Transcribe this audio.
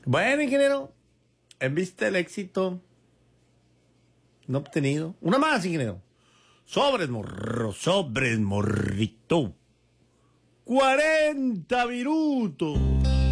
Bueno, ingeniero, en vista del éxito no obtenido. Una más, ingeniero. Sobres, morro, sobres, morrito. 40 minutos.